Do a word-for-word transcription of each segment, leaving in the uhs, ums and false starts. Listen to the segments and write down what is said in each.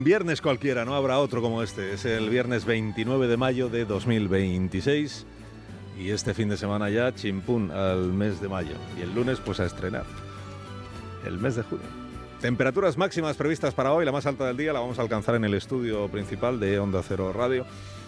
Viernes cualquiera, no habrá otro como este. Es el viernes veintinueve de mayo de dos mil veintiséis y este fin de semana ya chimpún al mes de mayo. Y el lunes pues a estrenar el mes de junio. Temperaturas máximas previstas para hoy, la más alta del día la vamos a alcanzar en el estudio principal de Onda Cero Radio.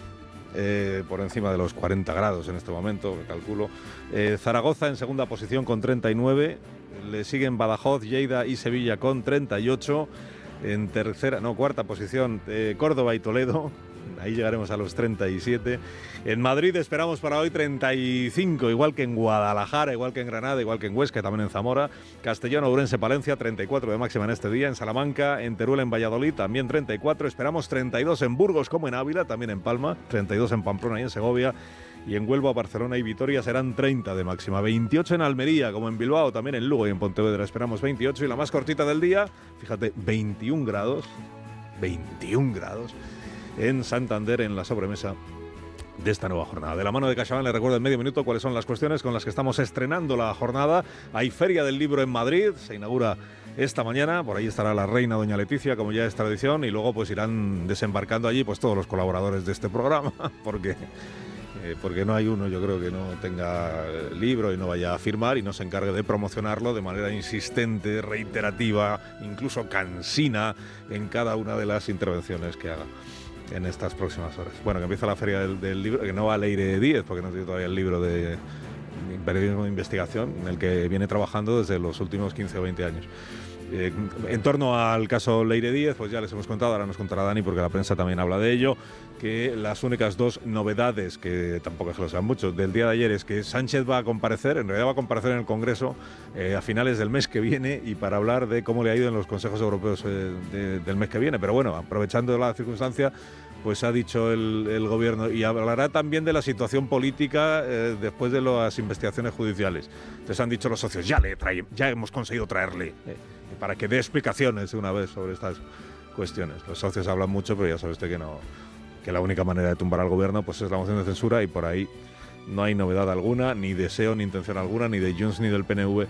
Eh, por encima de los cuarenta grados en este momento, me calculo. Eh, Zaragoza en segunda posición con treinta y nueve. Le siguen Badajoz, Lleida y Sevilla con treinta y ocho. En tercera, no, cuarta posición, eh, Córdoba y Toledo. Ahí llegaremos a los treinta y siete. En Madrid esperamos para hoy treinta y cinco, igual que en Guadalajara, igual que en Granada, igual que en Huesca, también en Zamora. Castellón, Ourense, Palencia, treinta y cuatro de máxima en este día. En Salamanca, en Teruel, en Valladolid, también treinta y cuatro. Esperamos treinta y dos en Burgos como en Ávila, también en Palma. treinta y dos en Pamplona y en Segovia. Y en Huelva, Barcelona y Vitoria serán treinta de máxima. veintiocho en Almería, como en Bilbao, también en Lugo y en Pontevedra esperamos veintiocho. Y la más cortita del día, fíjate, veintiún grados. veintiún grados. En Santander, en la sobremesa de esta nueva jornada. De la mano de CaixaBank, le recuerdo en medio minuto cuáles son las cuestiones con las que estamos estrenando la jornada. Hay Feria del Libro en Madrid, se inaugura esta mañana, por ahí estará la reina doña Leticia, como ya es tradición, y luego pues irán desembarcando allí pues todos los colaboradores de este programa, porque... Eh, porque no hay uno, yo creo, que no tenga libro y no vaya a firmar y no se encargue de promocionarlo de manera insistente, reiterativa, incluso cansina en cada una de las intervenciones que haga en estas próximas horas. Bueno, que empieza la feria del, del libro, que no va a Leire Díez, porque no tiene todavía el libro de periodismo de investigación, en el que viene trabajando desde los últimos quince o veinte años. Eh, en torno al caso Leire Díez, pues ya les hemos contado, ahora nos contará Dani porque la prensa también habla de ello, que las únicas dos novedades, que tampoco es que lo sean mucho, del día de ayer es que Sánchez va a comparecer, en realidad va a comparecer en el Congreso eh, a finales del mes que viene y para hablar de cómo le ha ido en los consejos europeos eh, de, del mes que viene. Pero bueno, aprovechando la circunstancia, pues ha dicho el, el gobierno, y hablará también de la situación política eh, después de las investigaciones judiciales. Entonces han dicho los socios, ya le trae, ya hemos conseguido traerle, eh, para que dé explicaciones de una vez sobre estas cuestiones. Los socios hablan mucho, pero ya sabe usted que no, que la única manera de tumbar al gobierno pues es la moción de censura, y por ahí no hay novedad alguna, ni deseo, ni intención alguna, ni de Junts ni del P N V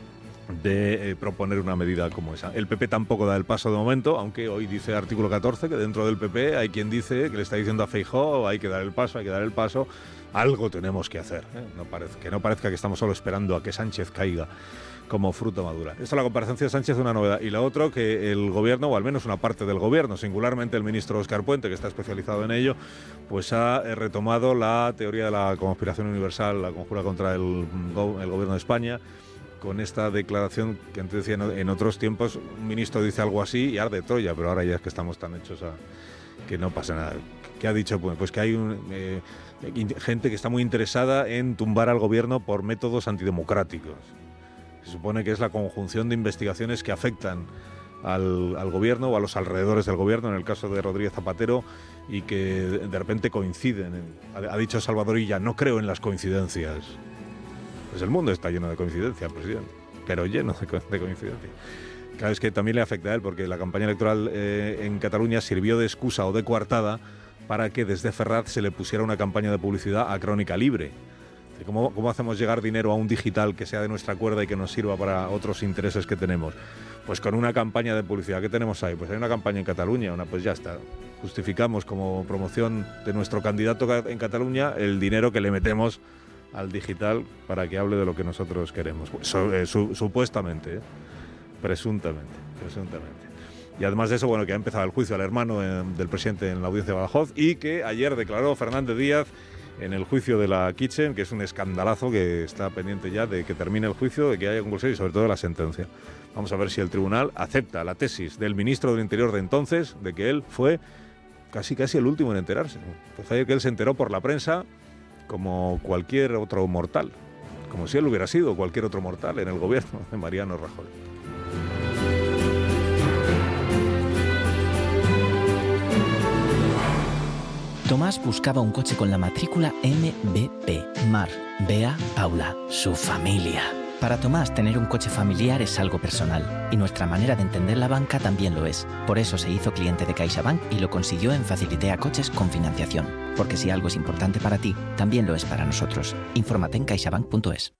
de eh, proponer una medida como esa. El P P tampoco da el paso de momento, aunque hoy dice artículo catorce que dentro del P P hay quien dice que le está diciendo a Feijóo hay que dar el paso, hay que dar el paso, algo tenemos que hacer, ¿eh? No parece, que no parezca que estamos solo esperando a que Sánchez caiga como fruta madura. Esto es la comparecencia de Sánchez, una novedad. Y la otra, que el gobierno, o al menos una parte del gobierno, singularmente el ministro Óscar Puente, que está especializado en ello, pues ha retomado la teoría de la conspiración universal, la conjura contra el, el gobierno de España, con esta declaración que antes decía, en otros tiempos un ministro dice algo así y arde Troya, pero ahora ya es que estamos tan hechos a que no pasa nada. ¿Qué ha dicho? Pues que hay un, eh, gente que está muy interesada en tumbar al gobierno por métodos antidemocráticos. Se supone que es la conjunción de investigaciones que afectan al, al gobierno o a los alrededores del gobierno, en el caso de Rodríguez Zapatero, y que de, de repente coinciden. En, ha, ha dicho Salvador Illa, no creo en las coincidencias. Pues el mundo está lleno de coincidencias, presidente, pero lleno de, de coincidencias. Claro, es que también le afecta a él, porque la campaña electoral eh, en Cataluña sirvió de excusa o de coartada para que desde Ferraz se le pusiera una campaña de publicidad a Crónica Libre. ¿Cómo, ¿Cómo hacemos llegar dinero a un digital que sea de nuestra cuerda y que nos sirva para otros intereses que tenemos? Pues con una campaña de publicidad. ¿Qué tenemos ahí? Pues hay una campaña en Cataluña, una, pues ya está. Justificamos como promoción de nuestro candidato en Cataluña el dinero que le metemos al digital para que hable de lo que nosotros queremos. So, eh, su, supuestamente, ¿eh? presuntamente, presuntamente. Y además de eso, bueno, que ha empezado el juicio al hermano eh, del presidente en la audiencia de Badajoz, y que ayer declaró Fernández Díaz en el juicio de la Kitchen, que es un escandalazo, que está pendiente ya de que termine el juicio, de que haya conclusión y sobre todo la sentencia. Vamos a ver si el tribunal acepta la tesis del ministro del Interior de entonces, de que él fue casi casi el último en enterarse. Pues ayer que él se enteró por la prensa como cualquier otro mortal, como si él hubiera sido cualquier otro mortal en el gobierno de Mariano Rajoy. Tomás buscaba un coche con la matrícula M B P, Mar, Bea, Paula, su familia. Para Tomás, tener un coche familiar es algo personal, y nuestra manera de entender la banca también lo es. Por eso se hizo cliente de CaixaBank y lo consiguió en Facilitea Coches con financiación. Porque si algo es importante para ti, también lo es para nosotros. Infórmate en caixabank punto es.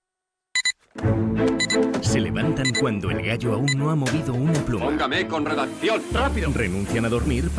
Se levantan cuando el gallo aún no ha movido una pluma. Póngame con redacción. ¡Rápido! Renuncian a dormir para